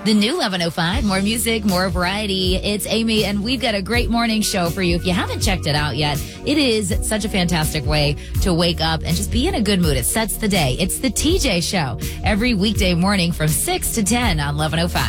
The new 1105, more music, more variety. It's Amy, and we've got a great morning show for you. If you haven't checked it out yet, it is such a fantastic way to wake up and just be in a good mood. It sets the day. It's the TJ Show every weekday morning from 6 to 10 on 1105.